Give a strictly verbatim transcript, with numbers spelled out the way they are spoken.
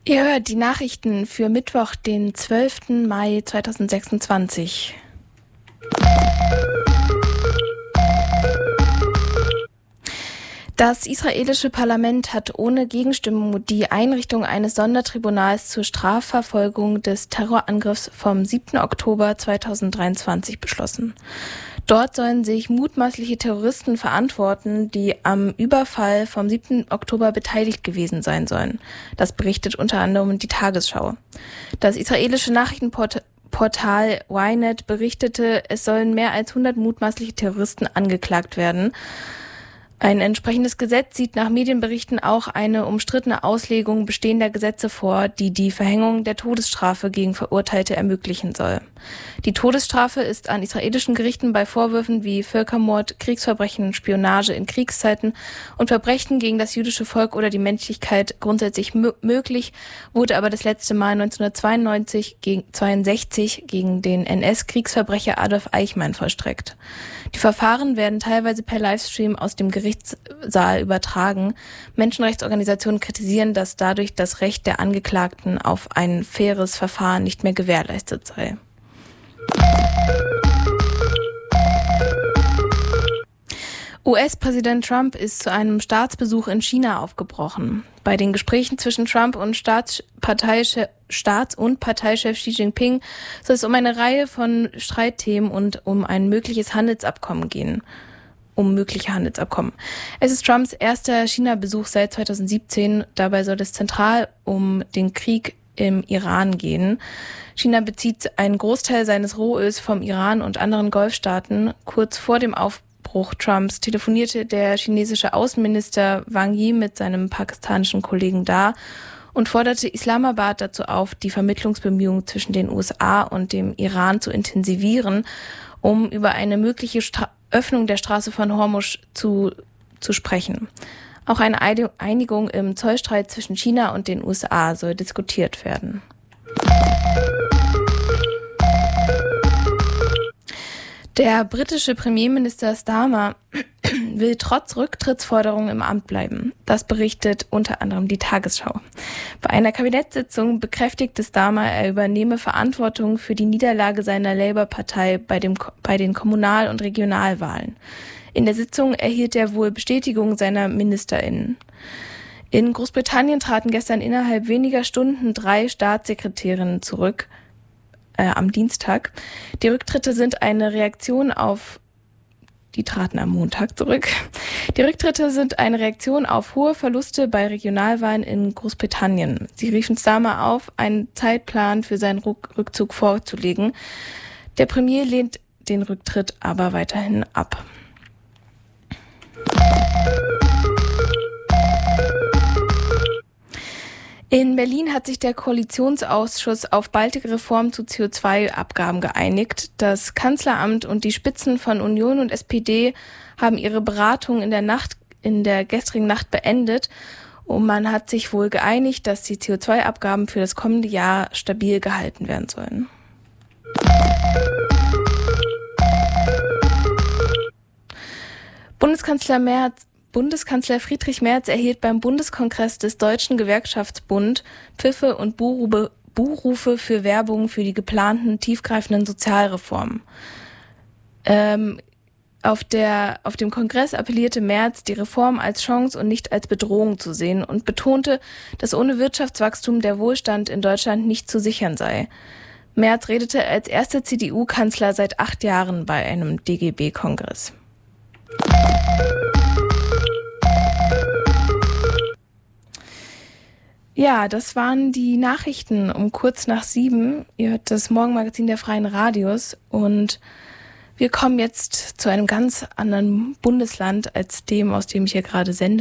Ihr hört die Nachrichten für Mittwoch, den zwölften Mai zweitausendsechsundzwanzig. Das israelische Parlament hat ohne Gegenstimmung die Einrichtung eines Sondertribunals zur Strafverfolgung des Terrorangriffs vom siebten Oktober zweitausenddreiundzwanzig beschlossen. Dort sollen sich mutmaßliche Terroristen verantworten, die am Überfall vom siebten Oktober beteiligt gewesen sein sollen. Das berichtet unter anderem die Tagesschau. Das israelische Nachrichtenportal Ynet berichtete, es sollen mehr als hundert mutmaßliche Terroristen angeklagt werden. Ein entsprechendes Gesetz sieht nach Medienberichten auch eine umstrittene Auslegung bestehender Gesetze vor, die die Verhängung der Todesstrafe gegen Verurteilte ermöglichen soll. Die Todesstrafe ist an israelischen Gerichten bei Vorwürfen wie Völkermord, Kriegsverbrechen, Spionage in Kriegszeiten und Verbrechen gegen das jüdische Volk oder die Menschlichkeit grundsätzlich m- möglich, wurde aber das letzte Mal neunzehnhundertzweiundneunzig gegen zweiundsechzig gegen den N S-Kriegsverbrecher Adolf Eichmann vollstreckt. Die Verfahren werden teilweise per Livestream aus dem Gerichtssaal übertragen. Menschenrechtsorganisationen kritisieren, dass dadurch das Recht der Angeklagten auf ein faires Verfahren nicht mehr gewährleistet sei. U S-Präsident Trump ist zu einem Staatsbesuch in China aufgebrochen. Bei den Gesprächen zwischen Trump und Staatsparteichef, Staats- und Parteichef Xi Jinping soll es um eine Reihe von Streitthemen und um ein mögliches Handelsabkommen gehen. um mögliche Handelsabkommen. Es ist Trumps erster China-Besuch seit zweitausendsiebzehn. Dabei soll es zentral um den Krieg im Iran gehen. China bezieht einen Großteil seines Rohöls vom Iran und anderen Golfstaaten. Kurz vor dem Aufbruch Trumps telefonierte der chinesische Außenminister Wang Yi mit seinem pakistanischen Kollegen da und forderte Islamabad dazu auf, die Vermittlungsbemühungen zwischen den U S A und dem Iran zu intensivieren, um über eine mögliche Stra- Öffnung der Straße von Hormuz zu, zu sprechen. Auch eine Einigung im Zollstreit zwischen China und den U S A soll diskutiert werden. Der britische Premierminister Starmer will trotz Rücktrittsforderungen im Amt bleiben. Das berichtet unter anderem die Tagesschau. Bei einer Kabinettssitzung bekräftigte Starmer, er übernehme Verantwortung für die Niederlage seiner Labour-Partei bei, dem, bei den Kommunal- und Regionalwahlen. In der Sitzung erhielt er wohl Bestätigung seiner MinisterInnen. In Großbritannien traten gestern innerhalb weniger Stunden drei Staatssekretärinnen zurück, äh, am Dienstag. Die Rücktritte sind eine Reaktion auf Die traten am Montag zurück. Die Rücktritte sind eine Reaktion auf hohe Verluste bei Regionalwahlen in Großbritannien. Sie riefen Starmer auf, einen Zeitplan für seinen Rückzug vorzulegen. Der Premier lehnt den Rücktritt aber weiterhin ab. In Berlin hat sich der Koalitionsausschuss auf baldige Reform zu C O zwei Abgaben geeinigt. Das Kanzleramt und die Spitzen von Union und S P D haben ihre Beratungen in der Nacht, in der gestrigen Nacht beendet. Und man hat sich wohl geeinigt, dass die C O zwei Abgaben für das kommende Jahr stabil gehalten werden sollen. Bundeskanzler Merz Bundeskanzler Friedrich Merz erhielt beim Bundeskongress des Deutschen Gewerkschaftsbund Pfiffe und Buhrufe, Buhrufe für Werbung für die geplanten tiefgreifenden Sozialreformen. Ähm, auf, der, auf dem Kongress appellierte Merz, die Reform als Chance und nicht als Bedrohung zu sehen und betonte, dass ohne Wirtschaftswachstum der Wohlstand in Deutschland nicht zu sichern sei. Merz redete als erster C D U-Kanzler seit acht Jahren bei einem D G B-Kongress. Ja, das waren die Nachrichten um kurz nach sieben. Ihr hört das Morgenmagazin der Freien Radios und wir kommen jetzt zu einem ganz anderen Bundesland als dem, aus dem ich hier gerade sende.